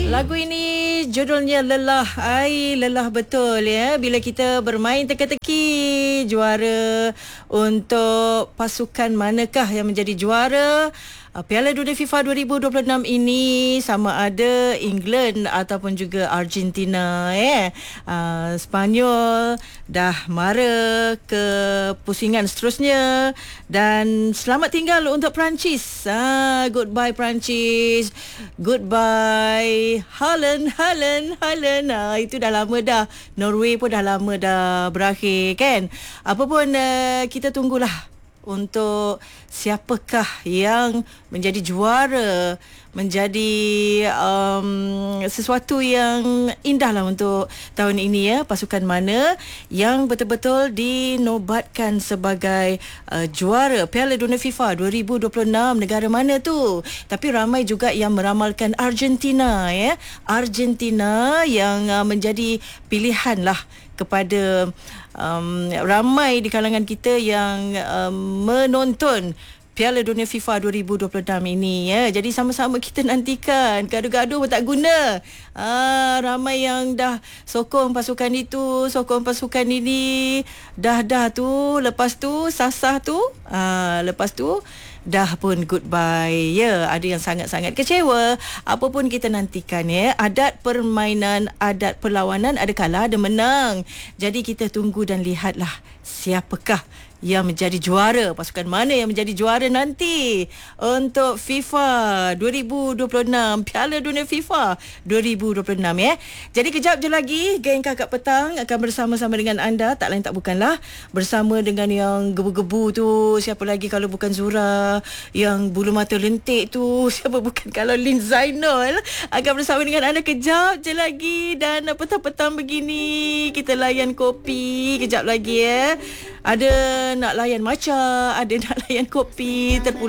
Lagu ini judulnya Lelah. Lelah betul ya bila kita bermain teka-teki. Juara untuk pasukan manakah yang menjadi juara Piala Dunia FIFA 2026 ini, sama ada England ataupun juga Argentina Spanyol dah mara ke pusingan seterusnya, dan selamat tinggal untuk Perancis. Goodbye Perancis, goodbye Haaland. Itu dah lama dah. Norway pun dah lama dah berakhir kan. Apa pun kita tunggulah untuk siapakah yang menjadi juara, menjadi sesuatu yang indah lah untuk tahun ini ya. Pasukan mana yang betul-betul dinobatkan sebagai juara Piala Dunia FIFA 2026, negara mana tu? Tapi ramai juga yang meramalkan Argentina ya. Argentina yang menjadi pilihan lah kepada ramai di kalangan kita yang menonton Piala Dunia FIFA 2026 ini ya. Jadi sama-sama kita nantikan. Gaduh-gaduh pun tak guna. Ramai yang dah sokong pasukan itu, sokong pasukan ini. Dah tu, lepas tu sasah tu, lepas tu dah pun goodbye ya. Ada yang sangat-sangat kecewa. Apa pun kita nantikan ya. Adat permainan, adat perlawanan, ada kalah ada menang. Jadi kita tunggu dan lihatlah siapakah yang menjadi juara, pasukan mana yang menjadi juara nanti untuk FIFA 2026, Piala Dunia FIFA 2026 ya. Jadi kejap je lagi geng Kakak Petang akan bersama-sama dengan anda. Tak lain tak bukanlah bersama dengan yang gebu-gebu tu. Siapa lagi kalau bukan Zura? Yang bulu mata lentik tu siapa bukan kalau Lin Zainul? Akan bersama dengan anda kejap je lagi. Dan petang-petang begini kita layan kopi kejap lagi ya. Ada nak layan matcha, ada nak layan kopi, terpulang